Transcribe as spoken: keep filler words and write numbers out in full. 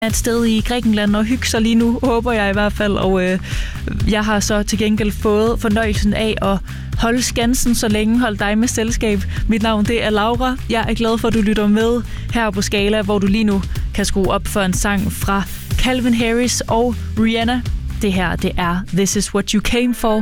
et sted i Grækenland og hygge sig lige nu, håber jeg i hvert fald. Og øh, jeg har så til gengæld fået fornøjelsen af at holde skansen så længe, holde dig med selskab. Mit navn det er Laura. Jeg er glad for, at du lytter med her på Skala, hvor du lige nu kan skrue op for en sang fra Calvin Harris og Rihanna. Det her, det er This Is What You Came For.